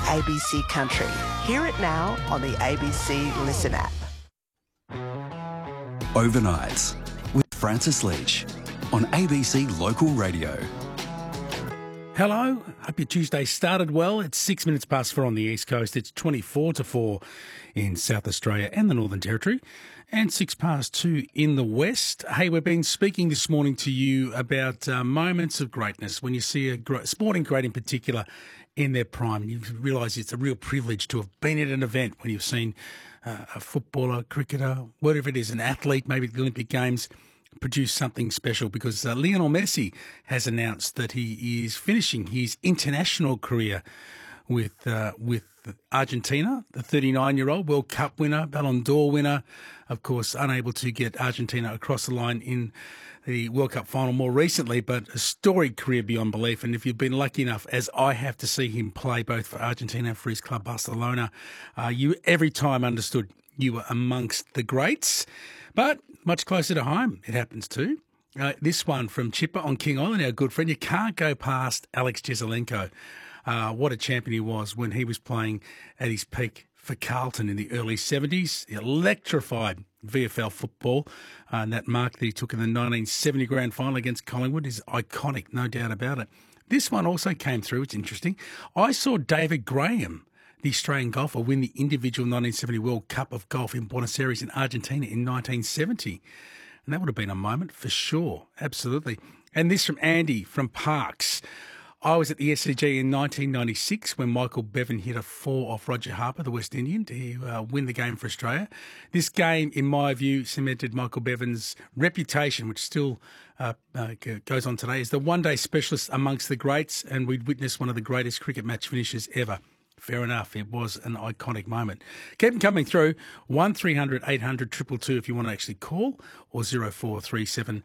ABC Country. Hear it now on the ABC Listen app. Overnights with Francis Leach on ABC Local Radio. Hello, hope your Tuesday started well. It's 6 minutes past 4 on the East Coast. It's 24 to 4 in South Australia and the Northern Territory, and 6 past 2 in the West. Hey, we've been speaking this morning to you about moments of greatness. When you see a sporting great in particular in their prime, you realise it's a real privilege to have been at an event when you've seen a footballer, cricketer, whatever it is, an athlete, maybe the Olympic Games, produce something special, because Lionel Messi has announced that he is finishing his international career with Argentina. The 39-year-old World Cup winner, Ballon d'Or winner, of course, unable to get Argentina across the line in the World Cup final more recently, but a storied career beyond belief. And if you've been lucky enough, as I have, to see him play both for Argentina and for his club Barcelona, you every time understood you were amongst the greats. But much closer to home, it happens too. This one from Chipper on King Island, our good friend. You can't go past Alex Jesaulenko. What a champion he was when he was playing at his peak for Carlton in the early 70s. He electrified VFL football, and that mark that he took in the 1970 grand final against Collingwood is iconic, no doubt about it. This one also came through. It's interesting. I saw David Graham, the Australian golfer, win the individual 1970 World Cup of Golf in Buenos Aires in Argentina in 1970. And that would have been a moment for sure. Absolutely. And this from Andy from Parkes. I was at the SCG in 1996 when Michael Bevan hit a 4 off Roger Harper, the West Indian, to win the game for Australia. This game, in my view, cemented Michael Bevan's reputation, which still goes on today, as the one-day specialist amongst the greats, and we'd witnessed one of the greatest cricket match finishes ever. Fair enough. It was an iconic moment. Keep them coming through. 1300 800 222 if you want to actually call, or 0437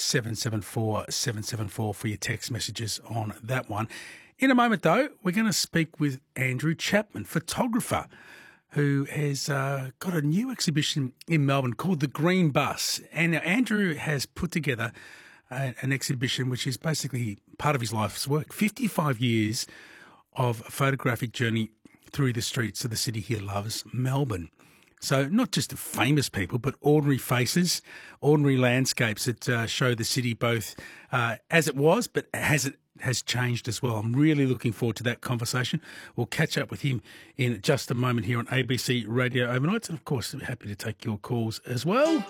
774 774 for your text messages on that one. In a moment, though, we're going to speak with Andrew Chapman, photographer, who has got a new exhibition in Melbourne called The Green Bus. And now Andrew has put together an exhibition which is basically part of his life's work. 55 years of a photographic journey through the streets of the city he loves, Melbourne. So not just famous people, but ordinary faces, ordinary landscapes that show the city both as it was, but as it has changed as well. I'm really looking forward to that conversation. We'll catch up with him in just a moment here on ABC Radio Overnights. And, of course, we're happy to take your calls as well.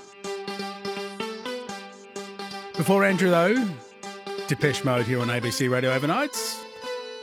Before Andrew, though, Depeche Mode here on ABC Radio Overnights.